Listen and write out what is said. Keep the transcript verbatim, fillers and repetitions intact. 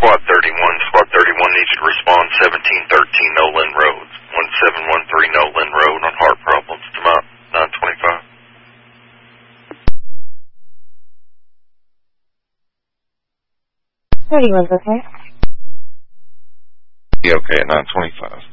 Squad thirty-one. Squad thirty-one needs you to respond seventeen thirteen Nolan Road. one seven one three Nolan Road on heart problems to Mount nine twenty-five. thirty-one's okay. Yeah, okay at nine twenty-five.